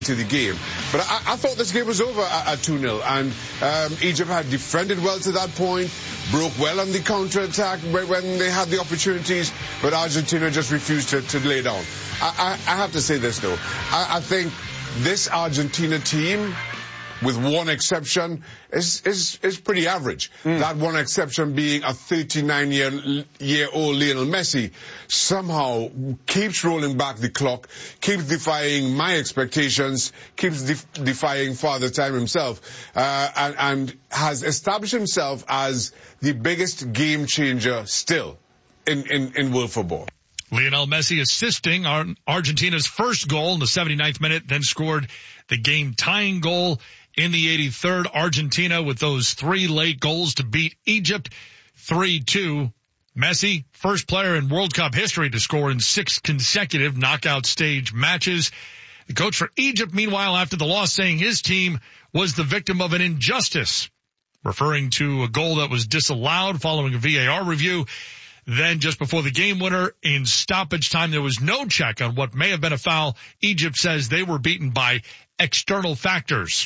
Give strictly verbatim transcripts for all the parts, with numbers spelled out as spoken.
to the game. But I, I thought this game was over at, at two nil, and um, Egypt had defended well to that point, broke well on the counter-attack when, when they had the opportunities, but Argentina just refused to, to lay down. I, I, I have to say this, though. I, I think this Argentina team, with one exception, is is is pretty average. Mm. That one exception being a thirty-nine-year-old Lionel Messi, somehow keeps rolling back the clock, keeps defying my expectations, keeps def defying Father Time himself, uh, and, and has established himself as the biggest game changer still in, in, in world football. Lionel Messi assisting on Argentina's first goal in the seventy-ninth minute, then scored the game-tying goal in the eighty-third. Argentina with those three late goals to beat Egypt three two. Messi, first player in World Cup history to score in six consecutive knockout stage matches. The coach for Egypt, meanwhile, after the loss, saying his team was the victim of an injustice, referring to a goal that was disallowed following a V A R review. Then just before the game winner in stoppage time, there was no check on what may have been a foul. Egypt says they were beaten by external factors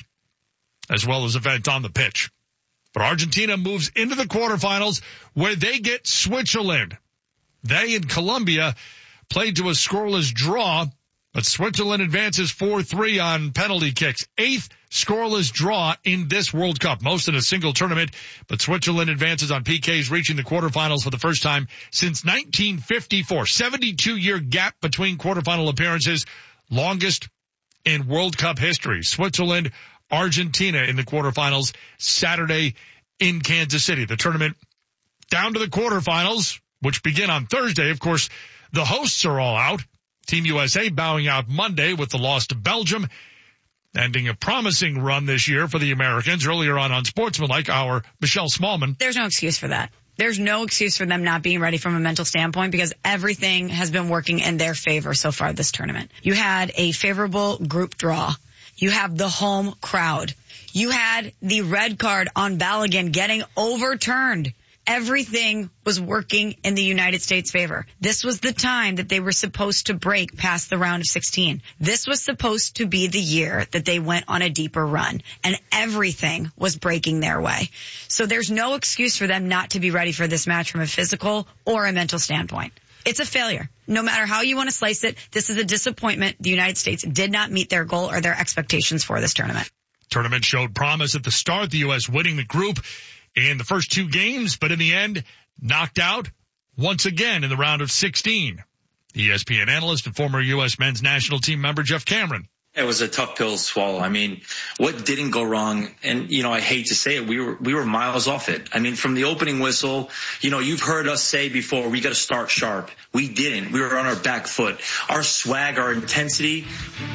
as well as event on the pitch. But Argentina moves into the quarterfinals where they get Switzerland. They and Colombia played to a scoreless draw, but Switzerland advances four three on penalty kicks. Eighth scoreless draw in this World Cup, most in a single tournament, but Switzerland advances on P Ks, reaching the quarterfinals for the first time since nineteen fifty-four. seventy-two year gap between quarterfinal appearances, longest in World Cup history. Switzerland, Argentina in the quarterfinals Saturday in Kansas City. The tournament down to the quarterfinals, which begin on Thursday. Of course, the hosts are all out. Team U S A bowing out Monday with the loss to Belgium, ending a promising run this year for the Americans. Earlier on on Sportsmanlike, our Michelle Smallman. There's no excuse for that. There's no excuse for them not being ready from a mental standpoint because everything has been working in their favor so far this tournament. You had a favorable group draw. You have the home crowd. You had the red card on Balogun getting overturned. Everything was working in the United States' favor. This was the time that they were supposed to break past the round of sixteen. This was supposed to be the year that they went on a deeper run, and everything was breaking their way. So there's no excuse for them not to be ready for this match from a physical or a mental standpoint. It's a failure. No matter how you want to slice it, this is a disappointment. The United States did not meet their goal or their expectations for this tournament. Tournament showed promise at the start, the U S winning the group in the first two games, but in the end, knocked out once again in the round of sixteen. E S P N analyst and former U S men's national team member Jeff Cameron. It was a tough pill to swallow. I mean, what didn't go wrong? And, you know, I hate to say it, we were, we were miles off it. I mean, from the opening whistle, you know, you've heard us say before, we got to start sharp. We didn't. We were on our back foot. Our swag, our intensity,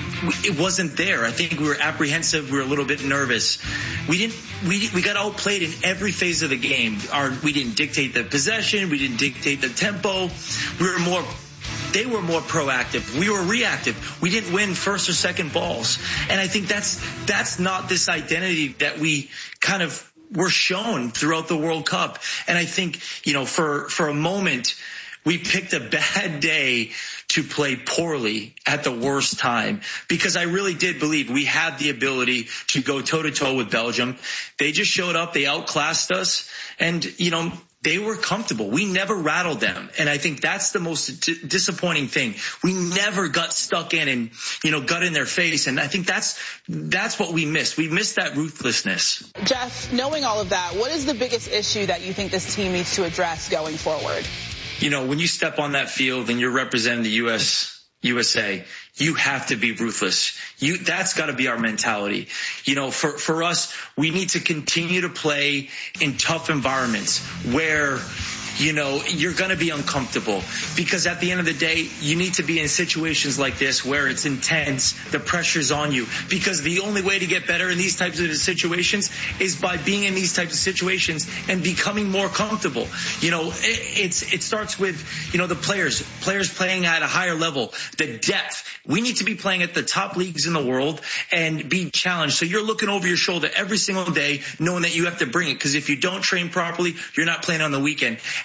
it wasn't there. I think we were apprehensive. We were a little bit nervous. We didn't, we, we got outplayed in every phase of the game. Our, we didn't dictate the possession. We didn't dictate the tempo. We were more They were more proactive. We were reactive. We didn't win first or second balls. And I think that's that's not this identity that we kind of were shown throughout the World Cup. And I think, you know, for, for a moment, we picked a bad day to play poorly at the worst time, because I really did believe we had the ability to go toe-to-toe with Belgium. They just showed up. They outclassed us. And, you know, they were comfortable. We never rattled them. And I think that's the most d- disappointing thing. We never got stuck in and, you know, got in their face. And I think that's, that's what we missed. We missed that ruthlessness. Jeff, knowing all of that, what is the biggest issue that you think this team needs to address going forward? You know, when you step on that field and you're representing the U S U S A, you have to be ruthless. You, that's got to be our mentality. You know, for, for us, we need to continue to play in tough environments where, you know, you're going to be uncomfortable, because at the end of the day, you need to be in situations like this where it's intense. The pressure's on you, because the only way to get better in these types of situations is by being in these types of situations and becoming more comfortable. You know, it, it's, it starts with, you know, the players, players playing at a higher level, the depth. We need to be playing at the top leagues in the world and be challenged. So you're looking over your shoulder every single day, knowing that you have to bring it, because if you don't train properly, you're not playing on the weekend.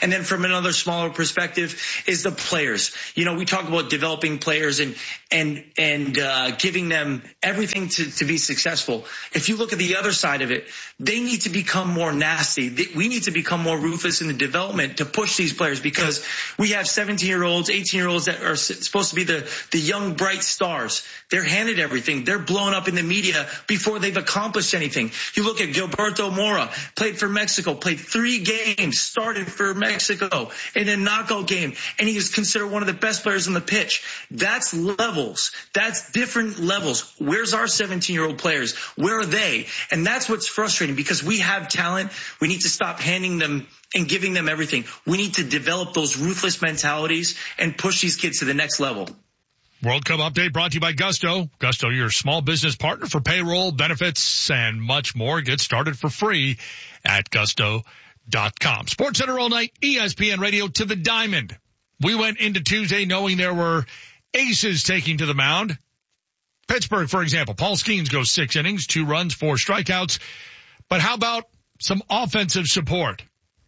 And then from another smaller perspective is the players. You know, we talk about developing players and, and, and, uh, giving them everything to, to be successful. If you look at the other side of it, they need to become more nasty. They, we need to become more ruthless in the development to push these players, because we have seventeen year olds, eighteen year olds that are supposed to be the, the young, bright stars. They're handed everything. They're blown up in the media before they've accomplished anything. You look at Gilberto Mora, played for Mexico, played three games, started for Mexico in a knockout game, and he is considered one of the best players on the pitch. That's levels. That's different levels. Where's our seventeen year old players? Where are they? And that's what's frustrating, because we have talent. We need to stop handing them and giving them everything. We need to develop those ruthless mentalities and push these kids to the next level. World Cup update brought to you by Gusto. Gusto, your small business partner for payroll, benefits, and much more. Get started for free at gusto dot com. Sports Center all night, E S P N Radio to the diamond. We went into Tuesday knowing there were aces taking to the mound. Pittsburgh, for example, Paul Skeens goes six innings, two runs, four strikeouts. But how about some offensive support?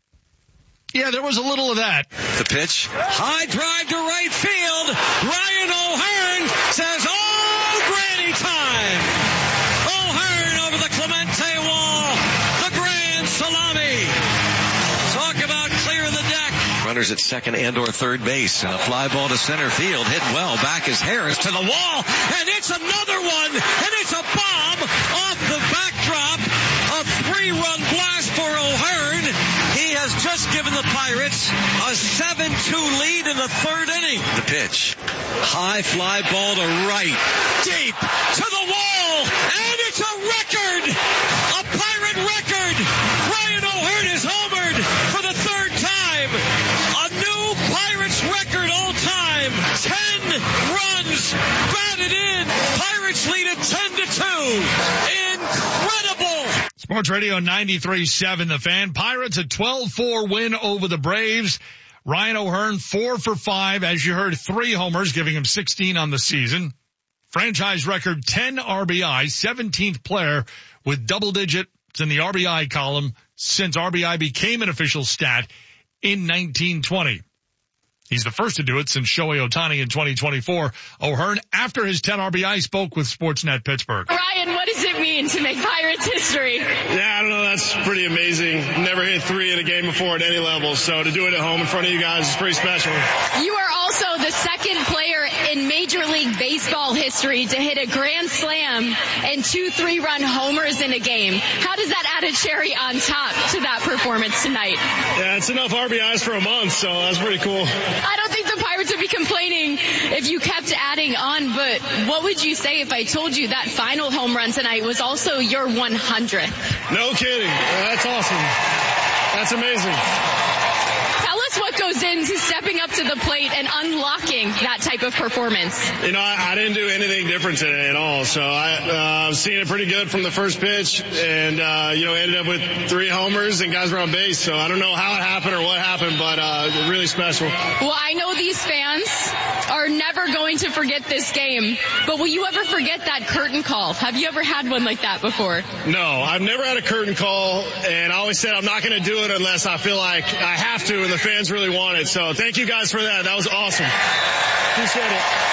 Yeah, there was a little of that. The pitch. High drive to right field. Ryan O'Hearn says, oh, granny time. O'Hearn over the Clemente wall. The grand salami. Talk about clear the deck. Runners at second and or third base. And a fly ball to center field. Hit well. Back is Harris to the wall. And it's another one. And it's a bomb off the backdrop. A three-run blast for O'Hearn. He has just given the Pirates a seven two lead in the third inning. The pitch. High fly ball to right. Deep to the wall. And it's a record. A Pirate record. Ryan O'Hearn is homered for the third time. A new Pirates record all time. Ten runs batted in. Pirates lead at ten to two. Incredible. Sports Radio ninety-three point seven, The Fan. Pirates a twelve four win over the Braves. Ryan O'Hearn, four for five. As you heard, three homers, giving him sixteen on the season. Franchise record, ten R B I, seventeenth player with double digits in the R B I column since R B I became an official stat in nineteen twenty. He's the first to do it since Shohei Ohtani in twenty twenty-four. O'Hearn, after his ten R B I, spoke with Sportsnet Pittsburgh. Ryan, what does it mean to make Pirates history? Yeah, I don't know. That's pretty amazing. Never hit three in a game before at any level. So to do it at home in front of you guys is pretty special. You are also the second player in Major League Baseball history to hit a grand slam and two three-run homers in a game. How does that add a cherry on top to that performance tonight? Yeah, it's enough R B Is for a month, so that's pretty cool. I don't think the Pirates would be complaining if you kept adding on, but what would you say if I told you that final home run tonight was also your one hundredth? No kidding. That's awesome. That's amazing. Tell us what goes into stepping up to the plate and unlocking that type of performance. You know, I, I didn't do anything different today at all, so I uh, seen it pretty good from the first pitch, and uh, you know, ended up with three homers and guys were on base. So I don't know how it happened or what happened, but uh, really special. Well, I know these fans are never going to forget this game, but will you ever forget that curtain call? Have you ever had one like that before? No, I've never had a curtain call, and I always said I'm not going to do it unless I feel like I have to, and the fans really want it. So thank you guys for that. That was awesome. Appreciate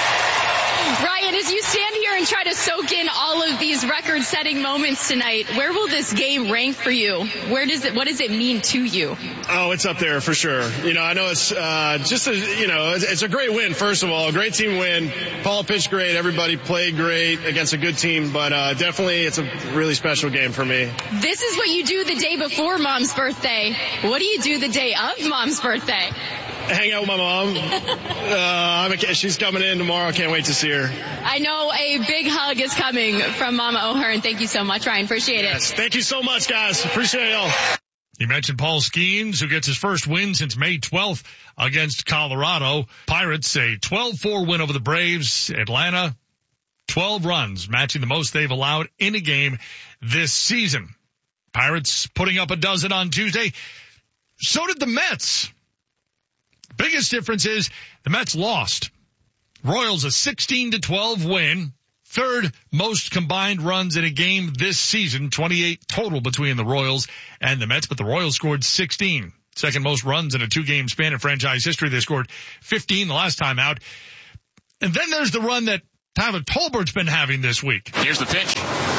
it. Ryan, as you stand here and try to soak in all of these record-setting moments tonight, where will this game rank for you? Where does it? What does it mean to you? Oh, it's up there for sure. You know, I know it's uh, just a, you know, it's, it's a great win. First of all, a great team win. Paul pitched great. Everybody played great against a good team, but uh, definitely it's a really special game for me. This is what you do the day before Mom's birthday. What do you do the day of Mom's birthday? Hang out with my mom. uh, I'm a, she's coming in tomorrow. I can't wait to see her. I know a big hug is coming from Mama O'Hearn. Thank you so much, Ryan. Appreciate it. Yes, thank you so much, guys. Appreciate y'all. You mentioned Paul Skeens, who gets his first win since May twelfth against Colorado. Pirates a twelve four win over the Braves. Atlanta, twelve runs, matching the most they've allowed in a game this season. Pirates putting up a dozen on Tuesday. So did the Mets. Biggest difference is the Mets lost. Royals a sixteen to twelve win. Third most combined runs in a game this season. twenty-eight total between the Royals and the Mets, but the Royals scored sixteen. Second most runs in a two-game span in franchise history. They scored fifteen the last time out. And then there's the run that Tyler Tolbert's been having this week. Here's the pitch.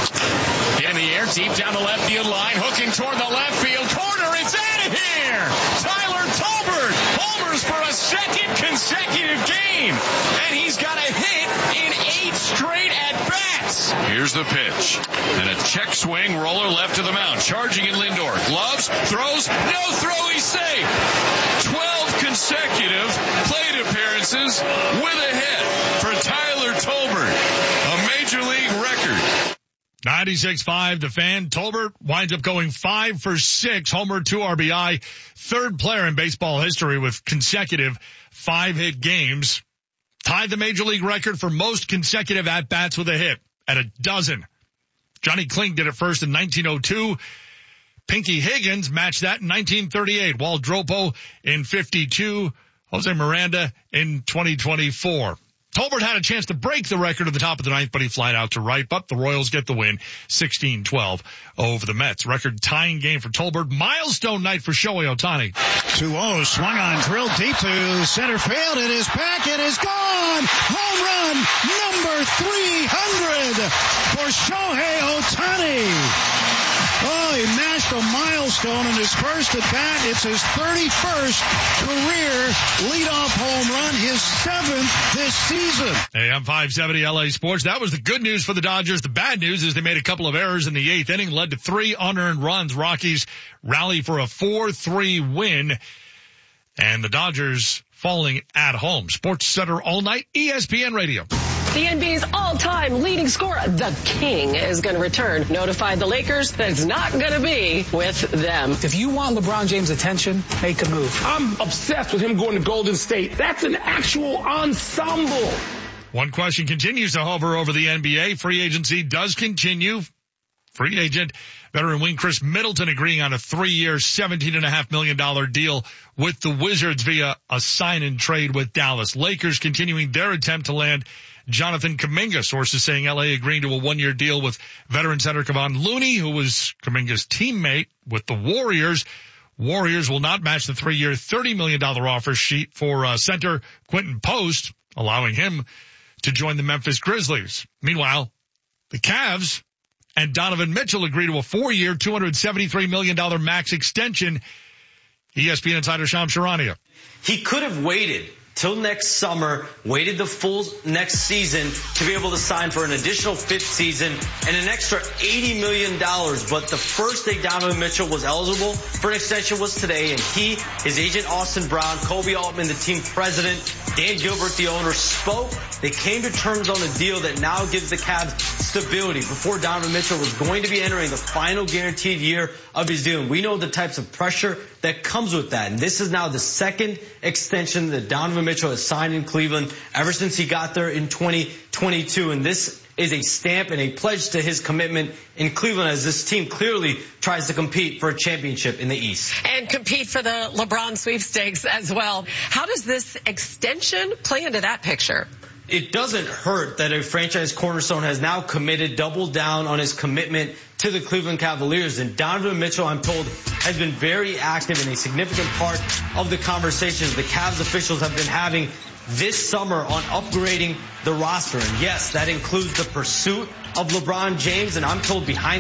Hit in the air, deep down the left field line, hooking toward the left field corner. It's out of here! Tyler Tolbert homers for a second consecutive game, and he's got a hit in eight straight at-bats. Here's the pitch. And a check swing, roller left to the mound. Charging in Lindor. Gloves, throws, no throw, he's safe. twelve consecutive plate appearances with a hit for Tyler Tolbert. A major league record. ninety-six point five, the Fan. Tolbert winds up going five for six, homer, two R B I, third player in baseball history with consecutive five-hit games. Tied the major league record for most consecutive at-bats with a hit at a dozen. Johnny Kling did it first in nineteen oh two. Pinky Higgins matched that in nineteen thirty-eight. Walt Dropo in fifty-two. Jose Miranda in twenty twenty-four. Tolbert had a chance to break the record at the top of the ninth, but he flied out to right. But the Royals get the win, sixteen twelve over the Mets. Record tying game for Tolbert. Milestone night for Shohei Ohtani. two oh, swung on, drilled deep to center field. It is back. It is gone. Home run number three hundred for Shohei Ohtani. Oh, he mashed a milestone in his first at bat. It's his thirty-first career leadoff home run, his seventh this season. Hey, I'm five seventy L A Sports. That was the good news for the Dodgers. The bad news is they made a couple of errors in the eighth inning, led to three unearned runs. Rockies rally for a four three win, and the Dodgers falling at home. Sports Center all night, E S P N Radio. The N B A's all-time leading scorer, the King, is going to return. Notified the Lakers that it's not going to be with them. If you want LeBron James' attention, make a move. I'm obsessed with him going to Golden State. That's an actual ensemble. One question continues to hover over the N B A. Free agency does continue. Free agent veteran wing Chris Middleton agreeing on a three-year, seventeen point five million dollars deal with the Wizards via a sign-and trade with Dallas. Lakers continuing their attempt to land Jonathan Kuminga. Sources saying L A agreeing to a one-year deal with veteran center Kevon Looney, who was Kuminga's teammate with the Warriors. Warriors will not match the three-year, thirty million dollars offer sheet for uh, center Quentin Post, allowing him to join the Memphis Grizzlies. Meanwhile, the Cavs and Donovan Mitchell agree to a four-year, two hundred seventy-three million dollars max extension. E S P N insider Shams Charania. He could have waited till next summer, waited the full next season to be able to sign for an additional fifth season and an extra eighty million dollars. But the first day Donovan Mitchell was eligible for an extension was today, and he, his agent Austin Brown, Kobe Altman, the team president, Dan Gilbert, the owner, spoke. They came to terms on a deal that now gives the Cavs stability before Donovan Mitchell was going to be entering the final guaranteed year of his deal. And we know the types of pressure that comes with that. And this is now the second extension that Donovan Mitchell has signed in Cleveland ever since he got there in twenty twenty-two. And this is a stamp and a pledge to his commitment in Cleveland as this team clearly tries to compete for a championship in the East. And compete for the LeBron sweepstakes as well. How does this extension play into that picture? It doesn't hurt that a franchise cornerstone has now committed, doubled down on his commitment to the Cleveland Cavaliers. And Donovan Mitchell, I'm told, has been very active in a significant part of the conversations the Cavs officials have been having this summer on upgrading the roster. And yes, that includes the pursuit of LeBron James. And I'm told behind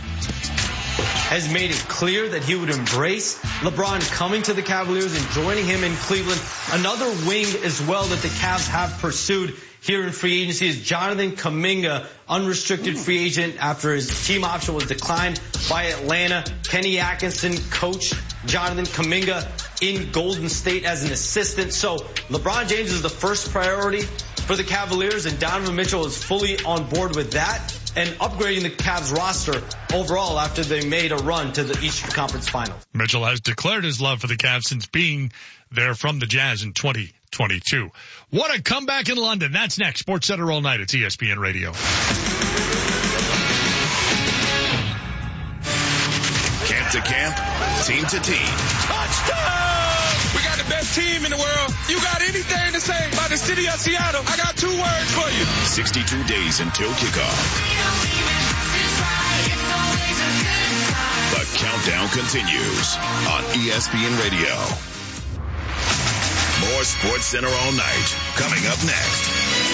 has made it clear that he would embrace LeBron coming to the Cavaliers and joining him in Cleveland. Another wing as well that the Cavs have pursued here in free agency is Jonathan Kuminga, unrestricted free agent after his team option was declined by Atlanta. Kenny Atkinson coached Jonathan Kuminga in Golden State as an assistant. So LeBron James is the first priority for the Cavaliers, and Donovan Mitchell is fully on board with that and upgrading the Cavs roster overall after they made a run to the Eastern Conference Finals. Mitchell has declared his love for the Cavs since being there from the Jazz in twenty twenty-two. What a comeback in London. That's next. Sports Center all night. It's E S P N Radio. Camp to camp, team to team. Touchdown! We got the best team in the world. You got anything to say about the city of Seattle? I got two words for you. sixty-two days until kickoff. The countdown continues on E S P N Radio. More Sports Center all night. Coming up next.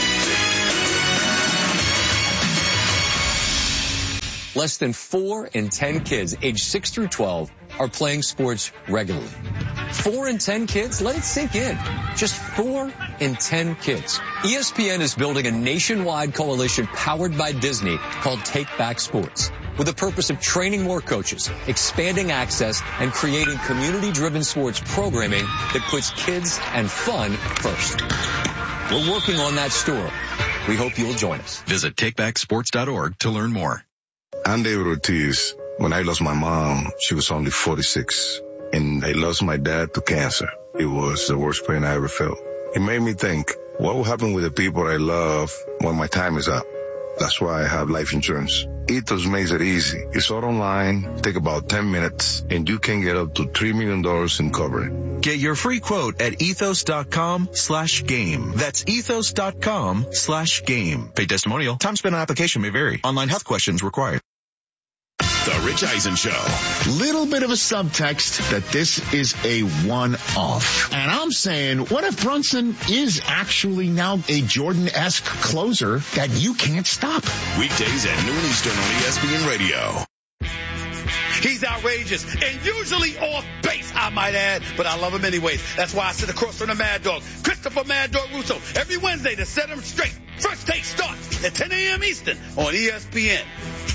Less than four in ten kids aged six through twelve are playing sports regularly. Four in ten kids? Let it sink in. Just four in ten kids. E S P N is building a nationwide coalition powered by Disney called Take Back Sports, with the purpose of training more coaches, expanding access, and creating community-driven sports programming that puts kids and fun first. We're working on that story. We hope you'll join us. Visit take back sports dot org to learn more. I'm David Ortiz. When I lost my mom, she was only forty-six, and I lost my dad to cancer. It was the worst pain I ever felt. It made me think, what will happen with the people I love when my time is up? That's why I have life insurance. Ethos makes it easy. It's all online, take about ten minutes, and you can get up to three million dollars in coverage. Get your free quote at ethos.com slash game. That's ethos.com slash game. Paid testimonial. Time spent on application may vary. Online health questions required. The Rich Eisen Show. Little bit of a subtext that this is a one-off. And I'm saying, what if Brunson is actually now a Jordan-esque closer that you can't stop? Weekdays at noon Eastern on E S P N Radio. He's outrageous and usually off base, I might add, but I love him anyways. That's why I sit across from the Mad Dog, Christopher Mad Dog Russo, every Wednesday to set him straight. First Take starts at ten a.m. Eastern on E S P N.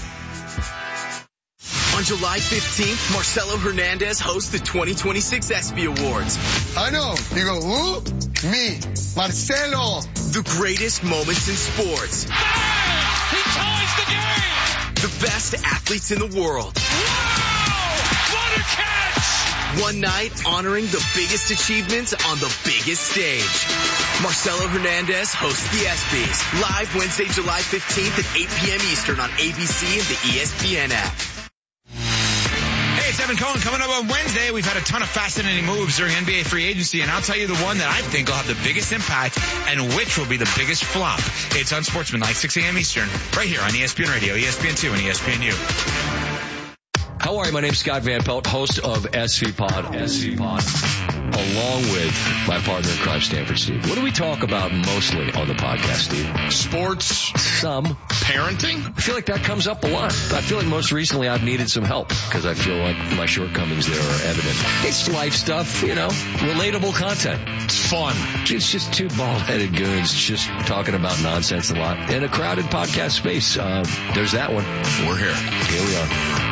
On July fifteenth, Marcelo Hernandez hosts the twenty twenty-six ESPY Awards. I know. You go, who? Me, Marcelo. The greatest moments in sports. Ah, he ties the game. The best athletes in the world. Wow! What a catch! One night honoring the biggest achievements on the biggest stage. Marcelo Hernandez hosts the ESPYs. Live Wednesday, July fifteenth at eight p.m. Eastern on A B C and the E S P N app. Hey, it's Evan Cohen. Coming up on Wednesday, we've had a ton of fascinating moves during N B A free agency, and I'll tell you the one that I think will have the biggest impact and which will be the biggest flop. It's Unsportsmanlike, six a.m. Eastern, right here on E S P N Radio, E S P N two, and E S P N U. How are you? My name's Scott Van Pelt, host of S V Pod, S V Pod, along with my partner in crime, Stanford Steve. What do we talk about mostly on the podcast, Steve? Sports. Some. Parenting? I feel like that comes up a lot. I feel like most recently I've needed some help because I feel like my shortcomings there are evident. It's life stuff, you know, relatable content. It's fun. It's just two bald-headed goons just talking about nonsense a lot. In a crowded podcast space, uh, there's that one. We're here. Here we are.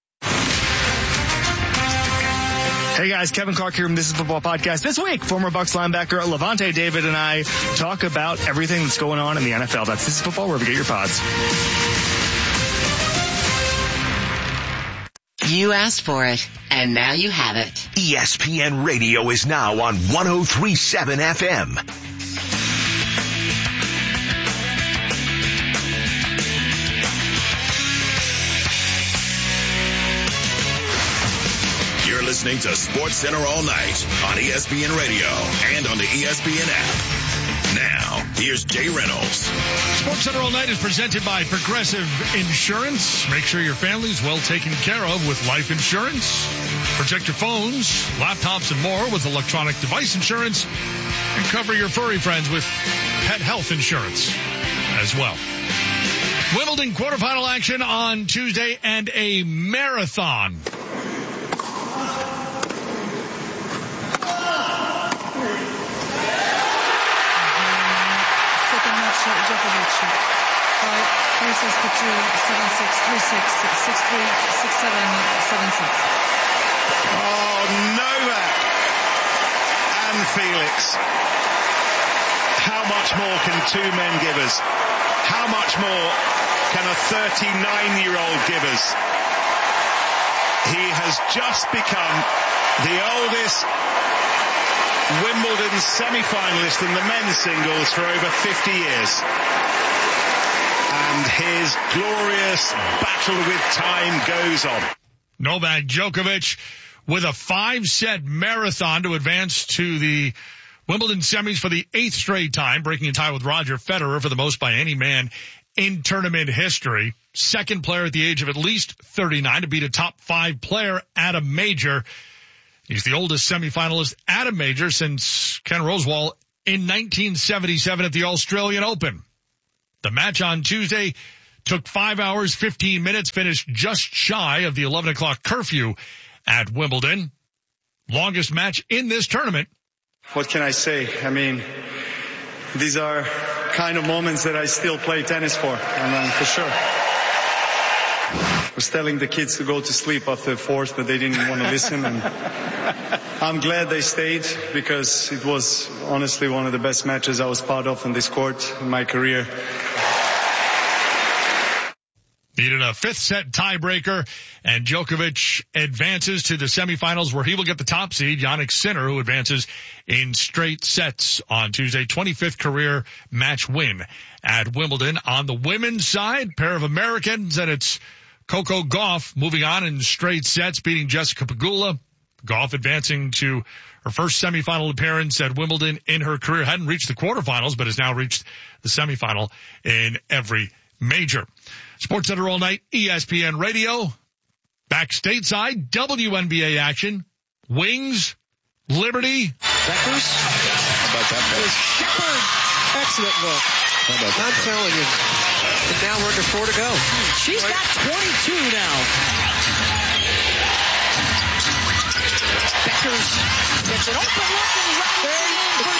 Hey guys, Kevin Clark here from This Is Football Podcast. This week, former Bucs linebacker Levante David and I talk about everything that's going on in the N F L. That's This Is Football, wherever you get your pods. You asked for it, and now you have it. E S P N Radio is now on one oh three point seven F M. Listening to Sports Center all night on E S P N Radio and on the E S P N app. Now, here's Jay Reynolds. Sports Center all night is presented by Progressive Insurance. Make sure your family's well taken care of with life insurance. Protect your phones, laptops, and more with electronic device insurance. And cover your furry friends with pet health insurance as well. Wimbledon quarterfinal action on Tuesday and a marathon. three six two seven six three six six three six seven seven six. Oh, Novak and Felix. How much more can two men give us? How much more can a thirty-nine-year-old give us? He has just become the oldest Wimbledon semi-finalist in the men's singles for over fifty years. And his glorious battle with time goes on. Novak Djokovic with a five-set marathon to advance to the Wimbledon semis for the eighth straight time, breaking a tie with Roger Federer for the most by any man in tournament history. second player at the age of at least thirty-nine to beat a top five player at a major. He's the oldest semifinalist at a major since Ken Rosewall in nineteen seventy-seven at the Australian Open. The match on Tuesday took five hours, fifteen minutes, finished just shy of the eleven o'clock curfew at Wimbledon. Longest match in this tournament. What can I say? I mean, these are kind of moments that I still play tennis for, and um, for sure. I was telling the kids to go to sleep after the fourth, but they didn't want to listen. And I'm glad they stayed because it was honestly one of the best matches I was part of on this court in my career. Needed a fifth set tiebreaker, and Djokovic advances to the semifinals where he will get the top seed, Jannik Sinner, who advances in straight sets on Tuesday. twenty-fifth career match win at Wimbledon. On the women's side, pair of Americans, and it's Coco Gauff moving on in straight sets, beating Jessica Pegula. Gauff advancing to her first semifinal appearance at Wimbledon in her career. Hadn't reached the quarterfinals, but has now reached the semifinal in every major. Sports Center all night, E S P N Radio. Back stateside, W N B A action. Wings, Liberty. Beckers. How about that? That is Shepherd. Excellent look. How about that? I'm telling you. And now we're under four to go. She's got twenty-two now. Beckers gets an open look and right for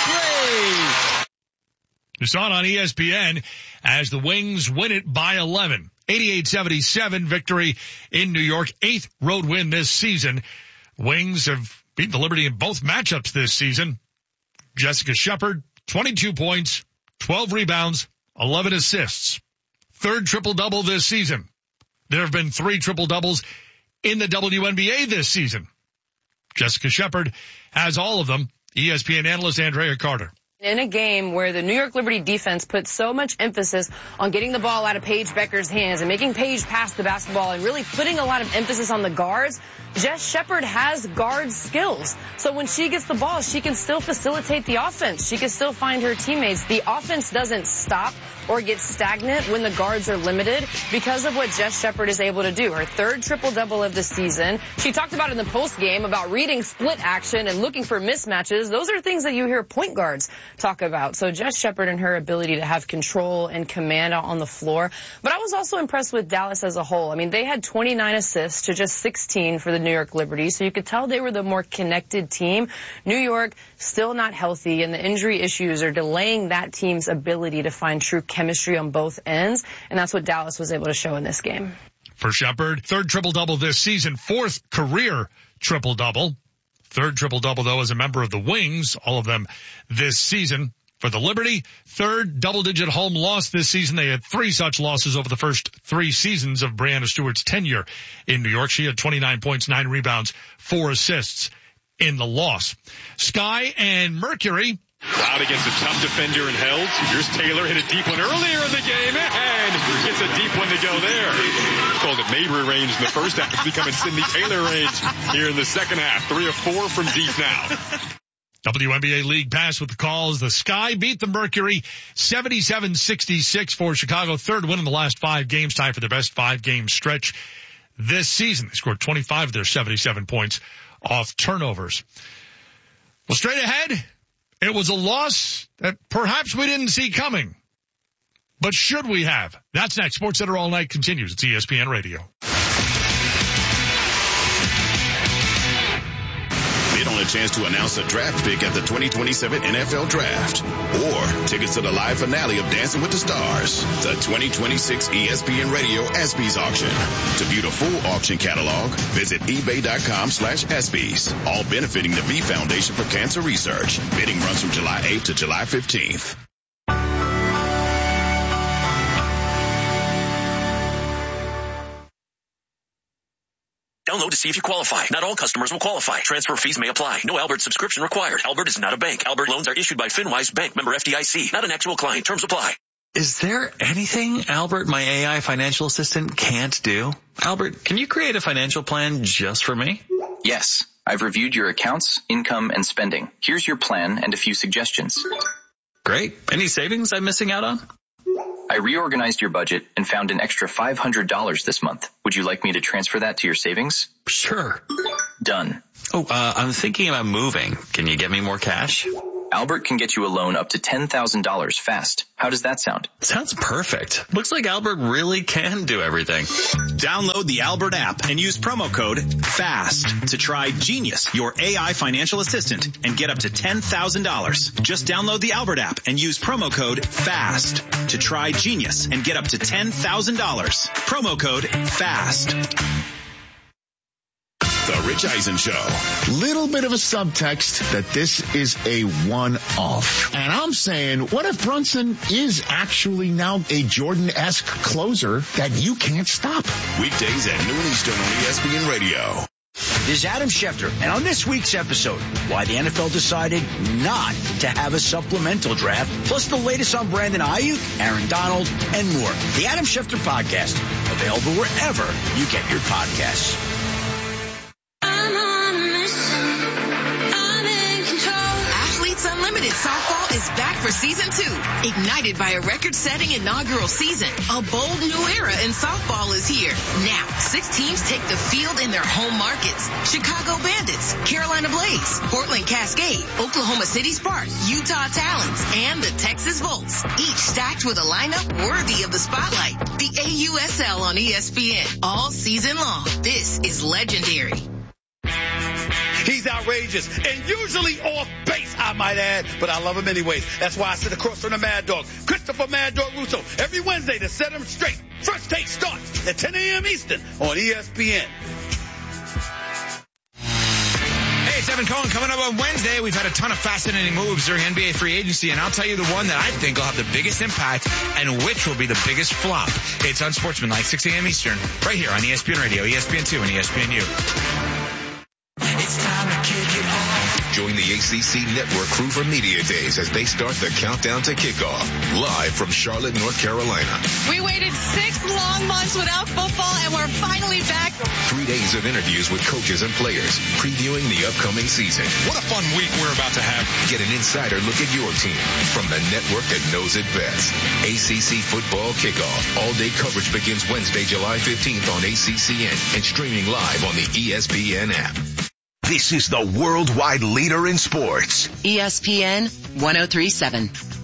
three. You saw it on E S P N as the Wings win it by eleven. eighty-eight seventy-seven victory in New York. Eighth road win this season. Wings have beaten the Liberty in both matchups this season. Jessica Shepherd, twenty-two points, twelve rebounds, eleven assists. Third triple-double this season. There have been three triple-doubles in the W N B A this season. Jessica Shepherd has all of them. E S P N analyst Andrea Carter. In a game where the New York Liberty defense put so much emphasis on getting the ball out of Paige Beckers' hands and making Paige pass the basketball and really putting a lot of emphasis on the guards, Jess Shepherd has guard skills. So when she gets the ball, she can still facilitate the offense. She can still find her teammates. The offense doesn't stop or get stagnant when the guards are limited because of what Jess Shepherd is able to do. Her third triple-double of the season. She talked about in the post-game about reading split action and looking for mismatches. Those are things that you hear point guards talk about. So Jess Shepherd and her ability to have control and command out on the floor. But I was also impressed with Dallas as a whole. I mean, they had twenty-nine assists to just sixteen for the New York Liberty. So you could tell they were the more connected team. New York still not healthy, and the injury issues are delaying that team's ability to find true chemistry on both ends. And that's what Dallas was able to show in this game. For Shepherd, third triple-double this season, fourth career triple-double. Third triple-double, though, as a member of the Wings, all of them this season. For the Liberty, third double-digit home loss this season. They had three such losses over the first three seasons of Breanna Stewart's tenure in New York. She had twenty-nine points, nine rebounds, four assists in the loss. Sky and Mercury. Out against a tough defender and held. Here's Taylor, hit a deep one earlier in the game, and gets a deep one to go there. Called it Mabry range in the first half. It's becoming Sydney Taylor range here in the second half. Three or four from deep now. W N B A League Pass with the calls. The Sky beat the Mercury seventy-seven sixty-six for Chicago. Third win in the last five games, tied for their best five-game stretch this season. They scored twenty-five of their seventy-seven points off turnovers. Well, straight ahead, it was a loss that perhaps we didn't see coming. But should we have? That's next. Sports Center All Night continues. It's E S P N Radio. Bid on a chance to announce a draft pick at the twenty twenty-seven N F L Draft. Or tickets to the live finale of Dancing with the Stars. The twenty twenty-six E S P N Radio ESPYs auction. To view the full auction catalog, visit ebay.com slash ESPYs. All benefiting the V Foundation for Cancer Research. Bidding runs from July eighth to July fifteenth. Download to see if you qualify. Not all customers will qualify. Transfer fees may apply. No Albert subscription required. Albert is not a bank. Albert loans are issued by FinWise Bank, member F D I C. Not an actual client. Terms apply. Is there anything Albert, my A I financial assistant, can't do? Albert, can you create a financial plan just for me? Yes. I've reviewed your accounts, income, and spending. Here's your plan and a few suggestions. Great. Any savings I'm missing out on? I reorganized your budget and found an extra five hundred dollars this month. Would you like me to transfer that to your savings? Sure. Done. Oh, uh, I'm thinking about moving. Can you get me more cash? Albert can get you a loan up to ten thousand dollars fast. How does that sound? Sounds perfect. Looks like Albert really can do everything. Download the Albert app and use promo code FAST to try Genius, your A I financial assistant, and get up to ten thousand dollars. Just download the Albert app and use promo code FAST to try Genius and get up to ten thousand dollars. Promo code FAST. The Rich Eisen Show. Little bit of a subtext that this is a one-off. And I'm saying, what if Brunson is actually now a Jordan-esque closer that you can't stop? Weekdays at noon Eastern on E S P N Radio. This is Adam Schefter, and on this week's episode, why the N F L decided not to have a supplemental draft, plus the latest on Brandon Ayuk, Aaron Donald, and more. The Adam Schefter Podcast, available wherever you get your podcasts. Unlimited Softball is back for season two. Ignited by a record-setting inaugural season, a bold new era in softball is here. Now, six teams take the field in their home markets. Chicago Bandits, Carolina Blaze, Portland Cascade, Oklahoma City Sparks, Utah Talons, and the Texas Volts. Each stacked with a lineup worthy of the spotlight. The A U S L on E S P N all season long. This is legendary. He's outrageous and usually off base, I might add, but I love him anyways. That's why I sit across from the Mad Dog, Christopher Mad Dog Russo, every Wednesday to set him straight. First Take starts at ten a.m. Eastern on E S P N. Hey, it's Evan Cohen. Coming up on Wednesday, we've had a ton of fascinating moves during N B A free agency, and I'll tell you the one that I think will have the biggest impact and which will be the biggest flop. It's Unsportsmanlike, six a.m. Eastern, right here on E S P N Radio, E S P N two, and E S P N U. It's time to kick it off. Join the A C C Network crew for Media Days as they start the countdown to kickoff. Live from Charlotte, North Carolina. We waited six long months without football, and we're finally back. Three days of interviews with coaches and players, previewing the upcoming season. What a fun week we're about to have. Get an insider look at your team from the network that knows it best. A C C Football Kickoff. All-day coverage begins Wednesday, July fifteenth on A C C N and streaming live on the E S P N app. This is the worldwide leader in sports. E S P N one oh three point seven.